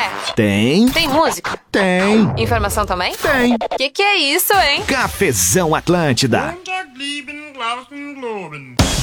café? Tem. Tem música? Tem. Informação também? Tem. Que é isso, hein? Cafezão Atlântida.